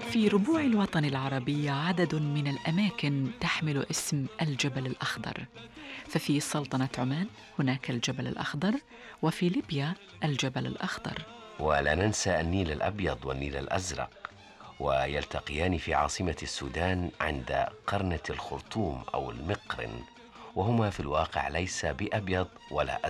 في ربوع الوطن العربي عدد من الأماكن تحمل اسم الجبل الأخضر، ففي سلطنة عمان هناك الجبل الأخضر، وفي ليبيا الجبل الأخضر. ولا ننسى النيل الأبيض والنيل الأزرق، ويلتقيان في عاصمة السودان عند قرنة الخرطوم أو المقرن، وهما في الواقع ليس بأبيض ولا